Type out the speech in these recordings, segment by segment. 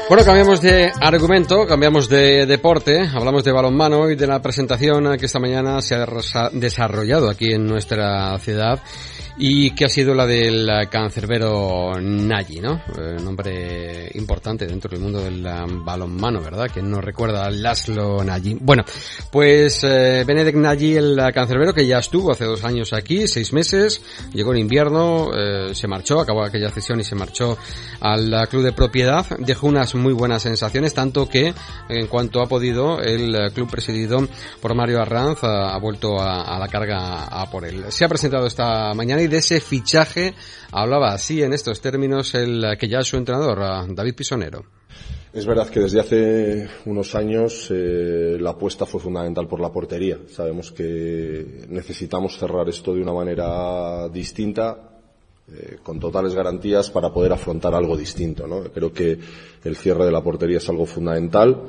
Bueno, cambiamos de argumento, cambiamos de deporte, hablamos de balonmano y de la presentación que esta mañana se ha desarrollado aquí en nuestra ciudad y que ha sido la del cancerbero Nagy, ¿no? Nombre importante dentro del mundo del balonmano, ¿verdad? ¿Quién nos recuerda a Laszlo Nagy? Bueno, pues Benedek Nagy, el cancerbero, que ya estuvo hace 2 años aquí, 6 meses, llegó en invierno, se marchó, acabó aquella cesión y se marchó al club de propiedad, dejó unas muy buenas sensaciones, tanto que en cuanto ha podido el club presidido por Mario Arranz ha vuelto a la carga a por él. Se ha presentado esta mañana y de ese fichaje hablaba así en estos términos el que ya es su entrenador, David Pisonero. Es verdad que desde hace unos años la apuesta fue fundamental por la portería. Sabemos que necesitamos cerrar esto de una manera distinta, con totales garantías para poder afrontar algo distinto, ¿no? Creo que el cierre de la portería es algo fundamental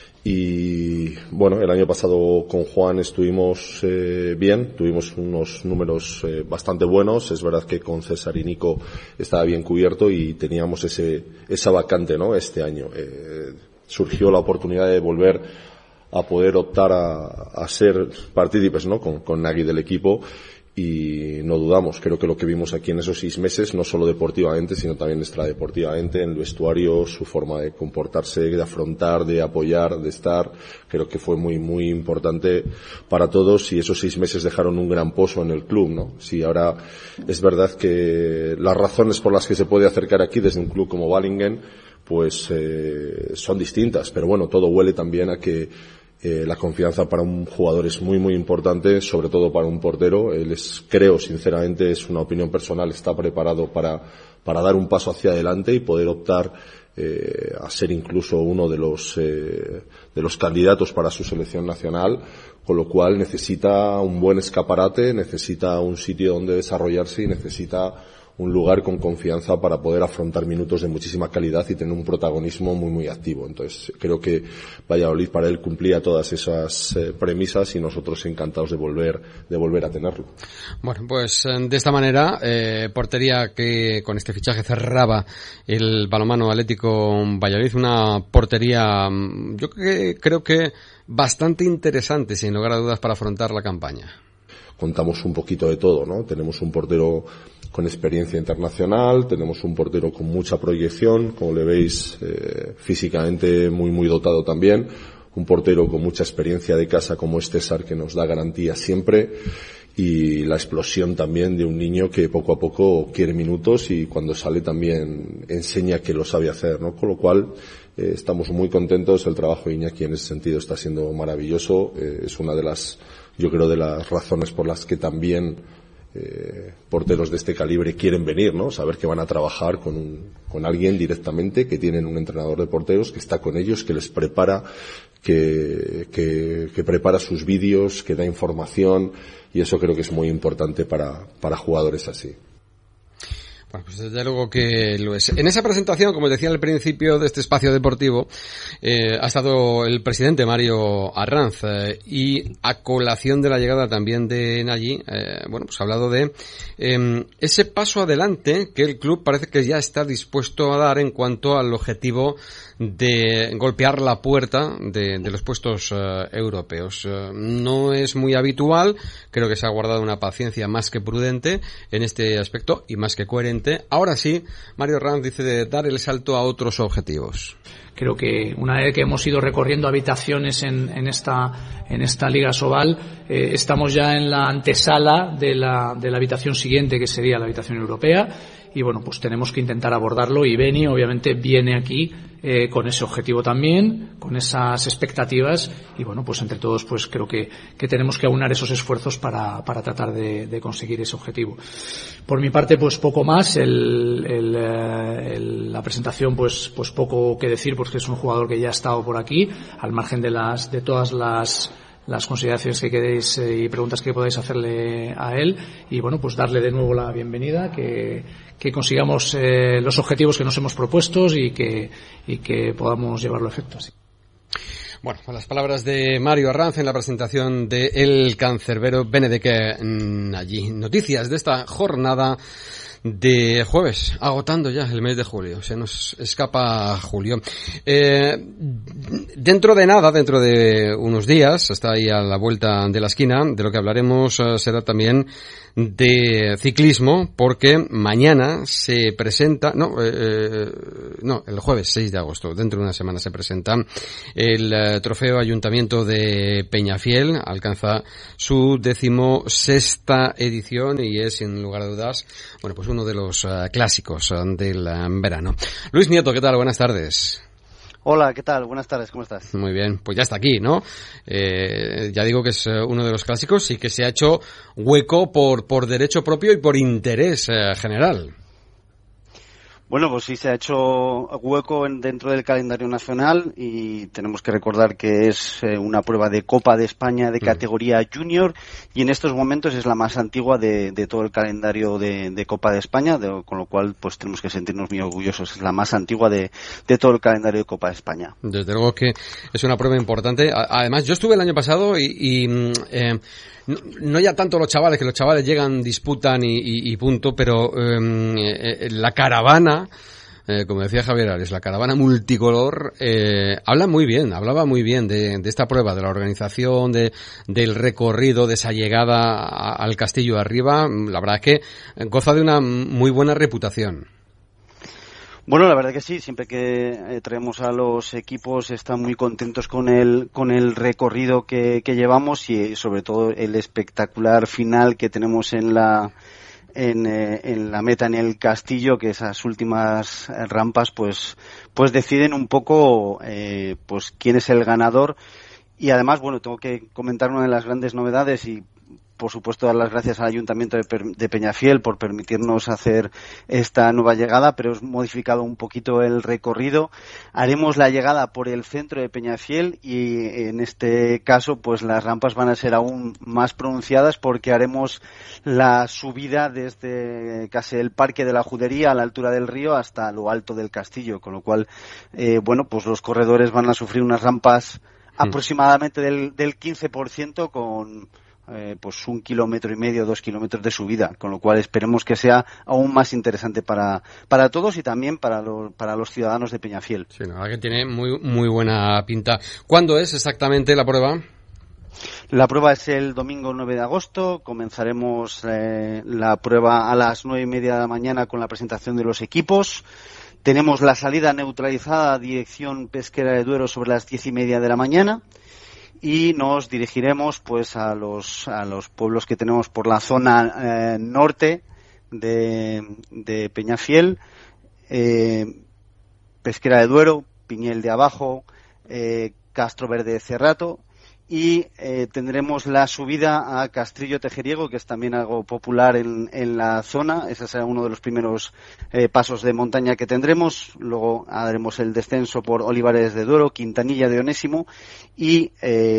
y bueno, el año pasado con Juan estuvimos bien, tuvimos unos números bastante buenos. Es verdad que con César y Nico estaba bien cubierto y teníamos esa vacante, ¿no? Este año surgió la oportunidad de volver a poder optar a ser partícipes, ¿no? Con Nagy del equipo. Y no dudamos, creo que lo que vimos aquí en esos 6 meses, no solo deportivamente, sino también extradeportivamente, en el vestuario, su forma de comportarse, de afrontar, de apoyar, de estar, creo que fue muy, muy importante para todos y esos 6 meses dejaron un gran pozo en el club, ¿no? Sí, ahora es verdad que las razones por las que se puede acercar aquí desde un club como Balingen, pues son distintas, pero bueno, todo huele también a que la confianza para un jugador es muy muy importante, sobre todo para un portero. Él creo sinceramente, es una opinión personal, está preparado para dar un paso hacia adelante y poder optar a ser incluso uno de los candidatos para su selección nacional, con lo cual necesita un buen escaparate, necesita un sitio donde desarrollarse y necesita un lugar con confianza para poder afrontar minutos de muchísima calidad y tener un protagonismo muy muy activo. Entonces creo que Valladolid para él cumplía todas esas premisas y nosotros encantados de volver a tenerlo. Bueno, pues de esta manera portería que con este fichaje cerraba el balonmano Atlético Valladolid, una portería yo creo que bastante interesante sin lugar a dudas para afrontar la campaña. Contamos un poquito de todo, ¿no? Tenemos un portero con experiencia internacional, tenemos un portero con mucha proyección, como le veis, físicamente muy muy dotado también, un portero con mucha experiencia de casa como es César, que nos da garantía siempre, y la explosión también de un niño que poco a poco quiere minutos y cuando sale también enseña que lo sabe hacer, ¿no? Con lo cual estamos muy contentos. El trabajo de Iñaki en ese sentido está siendo maravilloso. Es una de las, yo creo, de las razones por las que también porteros de este calibre quieren venir, ¿no? Saber que van a trabajar con alguien directamente, que tienen un entrenador de porteros que está con ellos, que les prepara, que prepara sus vídeos, que da información, y eso creo que es muy importante para jugadores así. Bueno, pues desde luego que lo es. En esa presentación, como decía al principio de este espacio deportivo, ha estado el presidente Mario Arranz y a colación de la llegada también de Nagy, bueno, pues ha hablado de ese paso adelante que el club parece que ya está dispuesto a dar en cuanto al objetivo de golpear la puerta de los puestos europeos. No es muy habitual, creo que se ha guardado una paciencia más que prudente en este aspecto y más que coherente. Ahora sí, Mario Arranz dice de dar el salto a otros objetivos. Creo que una vez que hemos ido recorriendo habitaciones en esta Liga Sobal, estamos ya en la antesala de la habitación siguiente, que sería la habitación europea. Y bueno, pues tenemos que intentar abordarlo, y Beni obviamente viene aquí con ese objetivo también, con esas expectativas, y bueno, pues entre todos pues creo que tenemos que aunar esos esfuerzos para tratar de conseguir ese objetivo. Por mi parte, pues poco más. La presentación, pues poco que decir, porque es un jugador que ya ha estado por aquí, al margen de todas las consideraciones que queréis y preguntas que podáis hacerle a él, y bueno, pues darle de nuevo la bienvenida, que consigamos los objetivos que nos hemos propuesto y que podamos llevarlo a efecto así. Bueno, con las palabras de Mario Arranz en la presentación de el cancerbero Benedek Nagy. Noticias de esta jornada de jueves, agotando ya el mes de julio, se nos escapa julio. Dentro de unos días, está ahí a la vuelta de la esquina, de lo que hablaremos será también de ciclismo, porque mañana se presenta, el jueves 6 de agosto, dentro de una semana se presenta el trofeo Ayuntamiento de Peñafiel, alcanza su 16ª edición y es, sin lugar a dudas, bueno, pues uno de los clásicos del verano. Luis Nieto, ¿qué tal? Buenas tardes. Hola, ¿qué tal? Buenas tardes, ¿cómo estás? Muy bien, pues ya está aquí, ¿no? Ya digo que es uno de los clásicos y que se ha hecho hueco por derecho propio y por interés general. Bueno, pues sí, se ha hecho hueco dentro del calendario nacional y tenemos que recordar que es una prueba de Copa de España de categoría junior y en estos momentos es la más antigua de todo el calendario de Copa de España, con lo cual pues tenemos que sentirnos muy orgullosos. Es la más antigua de todo el calendario de Copa de España. Desde luego que es una prueba importante. Además, yo estuve el año pasado y no ya tanto los chavales, que los chavales llegan, disputan y punto, pero la caravana, como decía Javier Ares, la caravana multicolor, hablaba muy bien de esta prueba, de la organización, del recorrido, de esa llegada al castillo arriba. La verdad es que goza de una muy buena reputación. Bueno, la verdad que sí, siempre que traemos a los equipos están muy contentos con el recorrido que llevamos y sobre todo el espectacular final que tenemos en la meta, en el castillo, que esas últimas rampas pues deciden un poco pues quién es el ganador. Y además, bueno, tengo que comentar una de las grandes novedades y por supuesto dar las gracias al Ayuntamiento de Peñafiel por permitirnos hacer esta nueva llegada, pero hemos modificado un poquito el recorrido. Haremos la llegada por el centro de Peñafiel y en este caso pues las rampas van a ser aún más pronunciadas porque haremos la subida desde casi el Parque de la Judería a la altura del río hasta lo alto del castillo, con lo cual pues los corredores van a sufrir unas rampas aproximadamente del 15% con pues 1,5 kilómetros, 2 kilómetros de subida, con lo cual esperemos que sea aún más interesante para todos y también para los ciudadanos de Peñafiel. Sí, la verdad que tiene muy buena pinta. ¿Cuándo es exactamente la prueba? La prueba es el domingo 9 de agosto, comenzaremos la prueba a las 9:30 de la mañana con la presentación de los equipos. Tenemos la salida neutralizada dirección Pesquera de Duero sobre las 10:30 de la mañana. Y nos dirigiremos pues a los pueblos que tenemos por la zona norte de Peñafiel, Pesquera de Duero, Piñel de Abajo, Castro Verde de Cerrato y tendremos la subida a Castrillo Tejeriego, que es también algo popular en la zona. Ese será uno de los primeros pasos de montaña que tendremos. Luego haremos el descenso por Olivares de Duero, Quintanilla de Onésimo y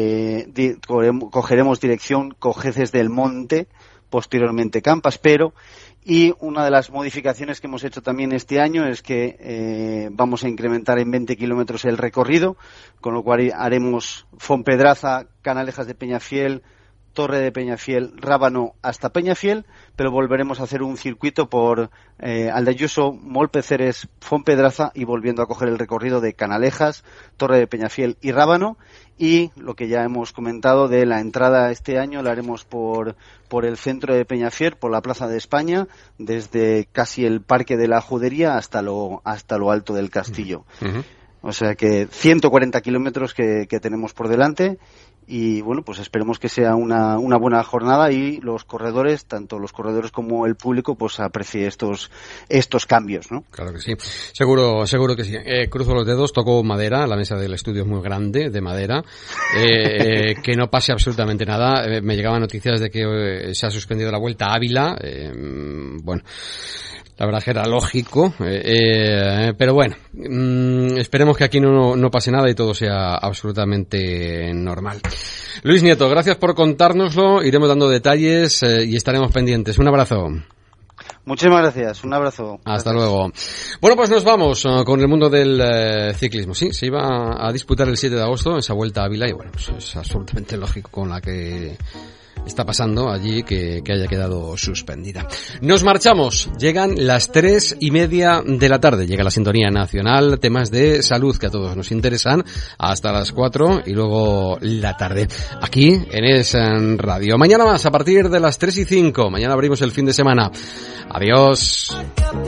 cogeremos dirección Cojeces del Monte, posteriormente Campaspero. Y una de las modificaciones que hemos hecho también este año es que vamos a incrementar en 20 kilómetros el recorrido, con lo cual haremos Fonpedraza, Canalejas de Peñafiel, Torre de Peñafiel, Rábano hasta Peñafiel, pero volveremos a hacer un circuito por Aldayuso, Molpeceres, Fonpedraza y volviendo a coger el recorrido de Canalejas, Torre de Peñafiel y Rábano. Y lo que ya hemos comentado de la entrada este año la haremos por el centro de Peñafiel, por la Plaza de España, desde casi el Parque de la Judería hasta lo alto del castillo. Uh-huh. O sea que 140 kilómetros que tenemos por delante. Y bueno, pues esperemos que sea una buena jornada y los corredores, tanto los corredores como el público, pues aprecie estos cambios, ¿no? Claro que sí. Seguro que sí. Cruzo los dedos, toco madera, la mesa del estudio es muy grande, de madera, que no pase absolutamente nada. Me llegaban noticias de que se ha suspendido la Vuelta a Ávila, bueno, la verdad que era lógico, pero bueno, esperemos que aquí no pase nada y todo sea absolutamente normal. Luis Nieto, gracias por contárnoslo, iremos dando detalles y estaremos pendientes. Un abrazo. Muchísimas gracias, un abrazo. Hasta luego. Bueno, pues nos vamos con el mundo del ciclismo. Sí, se iba a disputar el 7 de agosto esa Vuelta a Ávila y bueno, pues es absolutamente lógico con la que está pasando allí que haya quedado suspendida. Nos marchamos, llegan las 3:30 de la tarde, llega la sintonía nacional, temas de salud que a todos nos interesan, hasta las 4 y luego la tarde, aquí en Es Radio. Mañana más, a partir de las 3:05, mañana abrimos el fin de semana. Adiós.